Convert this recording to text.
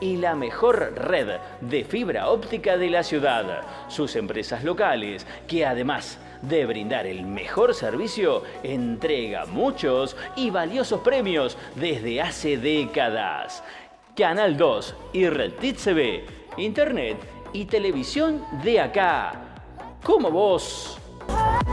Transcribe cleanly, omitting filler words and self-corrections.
y la mejor red de fibra óptica de la ciudad. Sus empresas locales, que además de brindar el mejor servicio, entrega muchos y valiosos premios desde hace décadas. Canal 2 y Red TV, Internet y televisión de acá. Como vos.